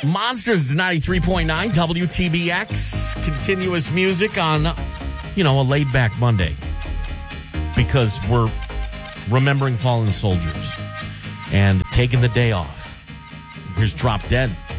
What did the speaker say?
Monsters 93.9 WTBX. Continuous music on, a laid-back Monday. Because we're remembering fallen soldiers and taking the day off. Here's Drop Dead.